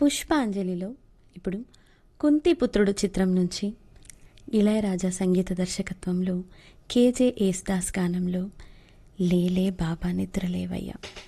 పుష్పాంజలిలో ఇప్పుడు కుంతిపుత్రుడు చిత్రం నుంచి ఇళయరాజా సంగీత దర్శకత్వంలో కేజే యేసుదాస్ గానంలో లేలే బాబా నిద్రలేవయ్యా.